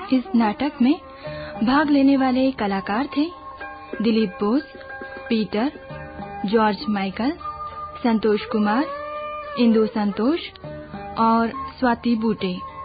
इस नाटक में भाग लेने वाले कलाकार थे Dilip Bose, Peter, George Michael, Santosh Kumar, Indu संतोष और स्वाति बूटे।